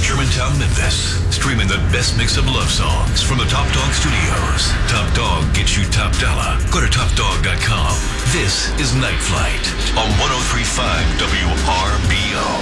Germantown, Memphis. Streaming the best mix of love songs from the Top Dog Studios. Top Dog gets you top dollar. Go to topdog.com. This is Night Flight on 103.5 WRBO.